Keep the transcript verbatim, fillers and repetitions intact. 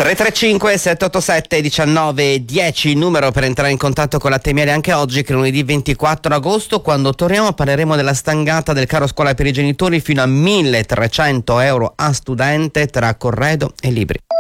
tre tre cinque sette otto sette uno nove uno zero, il numero per entrare in contatto con la Temiere anche oggi, che è lunedì ventiquattro agosto. Quando torniamo parleremo della stangata del caro scuola per i genitori fino a milletrecento euro a studente tra corredo e libri.